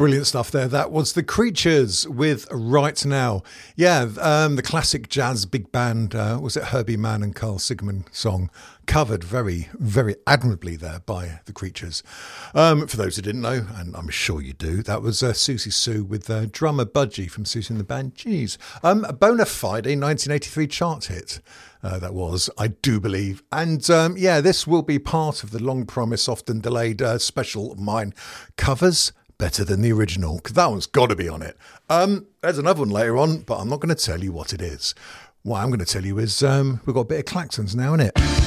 Brilliant stuff there. That was The Creatures with Right Now. Yeah, the classic jazz big band, was it Herbie Mann and Carl Sigmund song, covered very, very admirably there by The Creatures. For those who didn't know, and I'm sure you do, that was Susie Sue with drummer Budgie from Susie and the Banshees. A bona fide 1983 chart hit. That was, I do believe. And yeah, this will be part of the long promised, often delayed special Mine covers better than the original, because that one's got to be on it. There's another one later on, but I'm not going to tell you what it is. What I'm going to tell you is we've got a bit of Klaxons now, innit?